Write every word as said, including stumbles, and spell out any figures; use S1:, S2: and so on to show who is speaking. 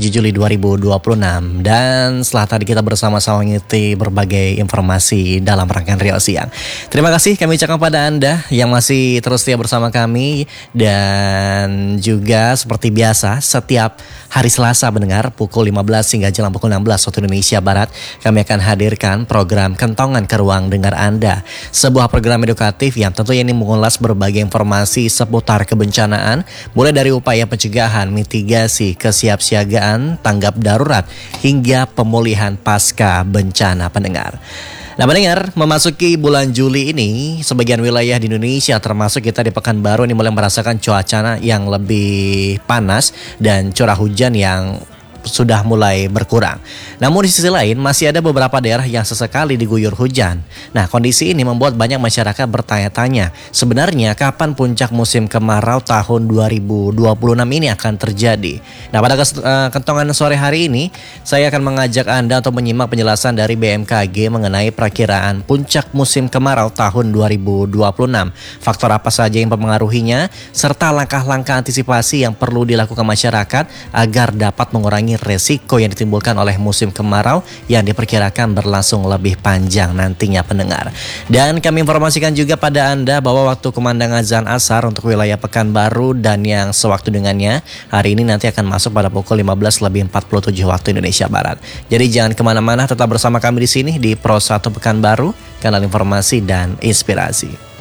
S1: tujuh Juli dua ribu dua puluh enam. Dan setelah tadi kita bersama-sama mengikuti berbagai informasi dalam rangkaian Riau Siang. Terima kasih kami ucapkan pada Anda yang masih terus setia bersama kami. Dan juga seperti biasa setiap hari Selasa mendengar pukul lima belas hingga jelang pukul enam belas waktu Indonesia Barat, kami akan hadirkan program Kentongan ke Ruang Dengar Anda. Sebuah program edukatif yang tentunya ini mengulas berbagai informasi seputar kebencanaan, mulai dari upaya pencegahan, mitigasi, kesiapsiagaan, tanggap darurat, hingga pemulihan pasca bencana pendengar. Nah pendengar, memasuki bulan Juli ini, sebagian wilayah di Indonesia termasuk kita di Pekanbaru ini mulai merasakan cuaca yang lebih panas dan curah hujan yang sudah mulai berkurang. Namun di sisi lain masih ada beberapa daerah yang sesekali diguyur hujan. Nah kondisi ini membuat banyak masyarakat bertanya-tanya, sebenarnya kapan puncak musim kemarau tahun dua ribu dua puluh enam ini akan terjadi. Nah pada kentongan sore hari ini saya akan mengajak Anda untuk menyimak penjelasan dari B M K G mengenai perakiraan puncak musim kemarau tahun dua ribu dua puluh enam. Faktor apa saja yang mempengaruhinya serta langkah-langkah antisipasi yang perlu dilakukan masyarakat agar dapat mengurangi resiko yang ditimbulkan oleh musim kemarau yang diperkirakan berlangsung lebih panjang nantinya pendengar. Dan kami informasikan juga pada Anda bahwa waktu kumandang azan asar untuk wilayah Pekanbaru dan yang sewaktu dengannya hari ini nanti akan masuk pada pukul lima belas lebih empat puluh tujuh waktu Indonesia Barat. Jadi jangan kemana-mana, tetap bersama kami di sini di Pro satu Pekanbaru, kanal informasi dan inspirasi.